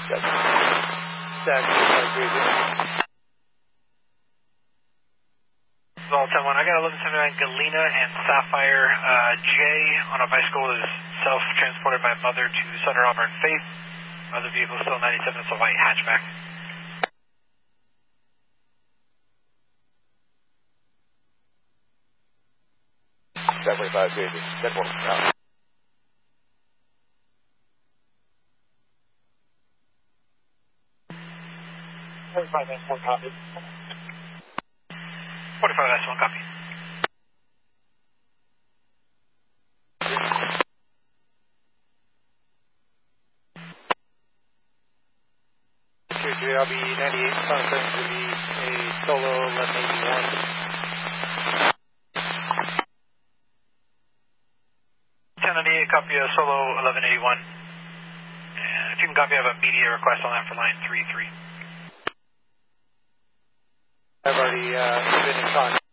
Well, 10-1, I got 1179 Galena and Sapphire. Jay on a bicycle is self-transported by mother to Southern Auburn Faith. Other vehicle still 97, it's a white hatchback. Definitely 5 pages. 10-1 now. 45S1 copy. 45S1 copy. I'll be 98 Conference to be a solo 1181. 1098, copy a solo 1181. And if you can copy, I have a media request on that for line 33. I've already been in contact.